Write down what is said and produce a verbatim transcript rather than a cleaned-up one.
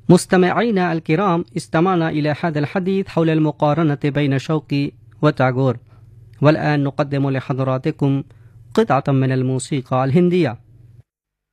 مستمعينا الكرام، استمعنا إلى هذا الحديث حول المقارنة بين شوقي وتاغور، والآن نقدم لحضراتكم قطعة من الموسيقى الهندية.